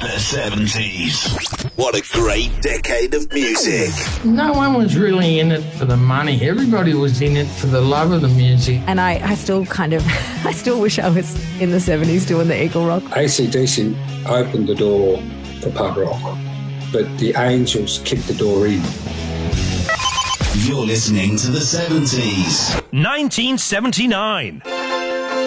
The 70s. What a great decade of music. No one was really in it for the money. Everybody was in it for the love of the music. And I still I still wish I was in the 70s doing the Eagle Rock. AC/DC opened the door for pub rock, but the Angels kicked the door in. You're listening to the 70s. 1979.